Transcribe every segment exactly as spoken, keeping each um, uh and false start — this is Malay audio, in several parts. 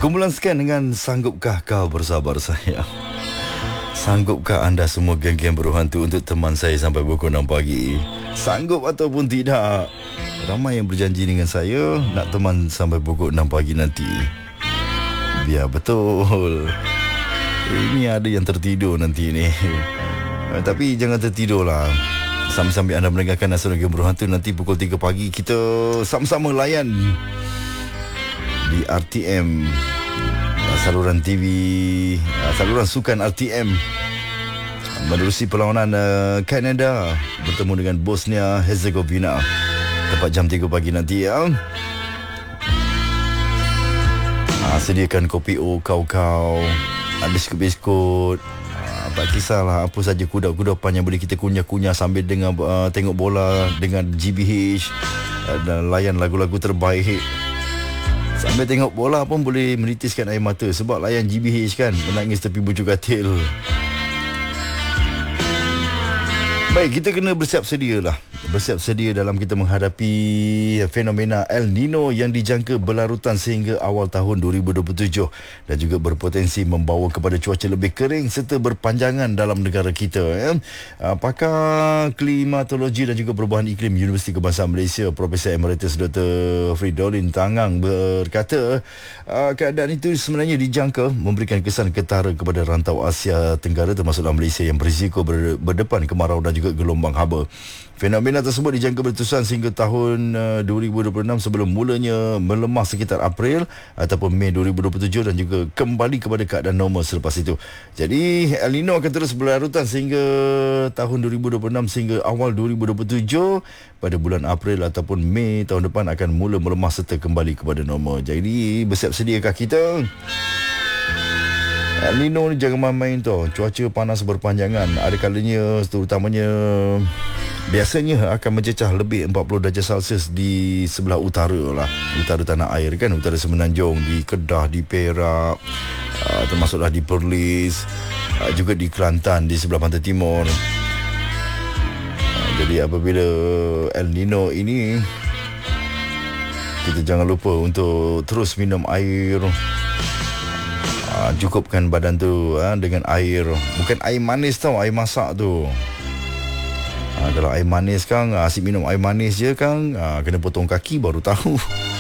Kumpulan sekian dengan Sanggupkah Kau Bersabar Sayang. Sanggupkah anda semua geng-geng berhantu untuk teman saya sampai pukul enam pagi? Sanggup ataupun tidak? Ramai yang berjanji dengan saya nak teman sampai pukul enam pagi nanti. Biar betul. Ini ada yang tertidur nanti ni. Tapi jangan tertidurlah. Sambil-sambil anda mendengarkan Nasional Geng Berhantu, nanti pukul tiga pagi kita sama-sama layan di R T M, saluran T V, saluran sukan R T M, menerusi perlawanan uh, Kanada bertemu dengan Bosnia Herzegovina tepat jam tiga pagi nanti ya. Ha, sediakan kopi O kau-kau, biskut-biskut. Tak kisahlah apa saja kuda-kudapan yang boleh kita kunyah-kunyah sambil dengan uh, tengok bola dengan G B H uh, dan layan lagu-lagu terbaik. Sambil tengok bola pun boleh menitiskan air mata sebab layan G B H kan, menangis tepi bucu katil. Baik, kita kena bersiap sedia lah. Bersiap sedia dalam kita menghadapi fenomena El Nino yang dijangka berlarutan sehingga awal tahun dua ribu dua puluh tujuh dan juga berpotensi membawa kepada cuaca lebih kering serta berpanjangan dalam negara kita. Ya. Pakar klimatologi dan juga perubahan iklim Universiti Kebangsaan Malaysia, Profesor Emeritus Doktor Fridolin Tangang berkata, keadaan itu sebenarnya dijangka memberikan kesan ketara kepada rantau Asia Tenggara termasuklah Malaysia yang berisiko berdepan kemarau dan juga gelombang haba. Fenomena tersebut dijangka berterusan sehingga tahun uh, dua ribu dua puluh enam sebelum mulanya melemah sekitar April ataupun Mei dua ribu dua puluh tujuh dan juga kembali kepada keadaan normal selepas itu. Jadi El Nino akan terus berlarutan sehingga tahun dua ribu dua puluh enam sehingga awal dua ribu dua puluh tujuh. Pada bulan April ataupun Mei tahun depan akan mula melemah serta kembali kepada normal. Jadi bersiap sediakah kita? El Nino ni jangan main-main tau. Cuaca panas berpanjangan. Ada kalanya terutamanya biasanya akan mencecah lebih empat puluh darjah Celsius di sebelah utara lah. Utara tanah air kan, utara Semenanjung, di Kedah, di Perak, uh, termasuklah di Perlis, uh, juga di Kelantan di sebelah pantai timur. Uh, jadi apabila El Nino ini, kita jangan lupa untuk terus minum air. Uh, cukupkan badan tu uh, dengan air. Bukan air manis tau, air masak tu. Ha, kalau air manis kan, asyik minum air manis je kan, ha, kena potong kaki baru tahu.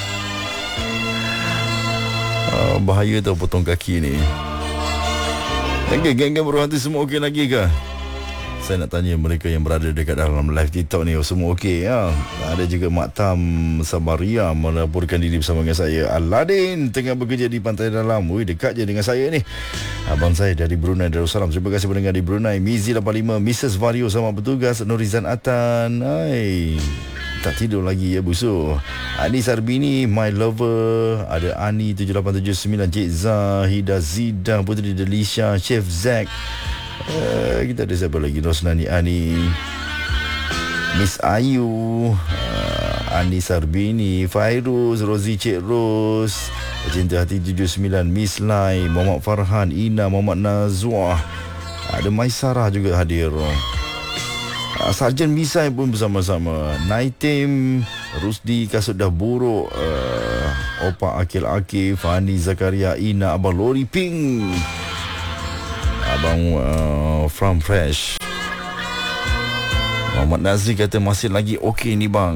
Ha, bahaya tau potong kaki ni. Okay, geng-geng berhantu semua okey lagi ke? Saya nak tanya mereka yang berada dekat dalam live TikTok ni, semua okey ya? Ada juga Mak Tam Sabaria melaporkan diri bersama dengan saya. Aladin tengah bekerja di Pantai Dalam. Wih, dekat je dengan saya ni. Abang saya dari Brunei Darussalam. Terima kasih mendengar di Brunei. Mizi lapan lima, Missus Vario selamat bertugas. Nurizan Atan. Hai. Tak tidur lagi ya busu. Ani Sarbini, My Lover. Ada Ani tujuh lapan tujuh sembilan, Cik Zah, Hida Zida, Putri Delisha, Chef Zack. Uh, kita ada siapa lagi? Rosnani Ani, Miss Ayu, uh, Ani Sarbini, Fairuz, Rozi Cik Ros, Cinta Hati tujuh sembilan, Miss Lai, Muhammad Farhan, Ina, Muhammad Nazwah. Ada Maisarah juga hadir. uh, Sarjan Misai pun bersama-sama. Naitim, Rusdi Kasut Dah Buruk, uh, Opa Akil Akif, Fani Zakaria, Ina, Abang Lori Pink, Abang uh, From Fresh. Muhammad Nazri kata masih lagi okey ni bang.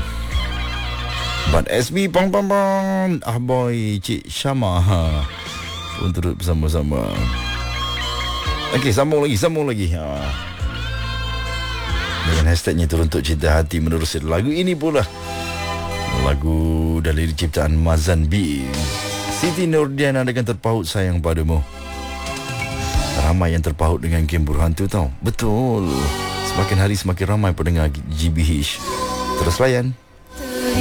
But S B bang bang bang. Ah boy, Cik Syama ha, pun turut bersama-sama. Okey, sambung lagi, sambung lagi ha. Dengan hashtagnya Teruntuk Cinta Hati menerusi lagu ini pula. Lagu dari ciptaan Mazan B. Siti Nurdiana dengan Terpaut Sayang Padamu. Ramai yang terpaut dengan Geng Berhantu tau. Betul. Semakin hari semakin ramai pendengar G B H. Terus layan.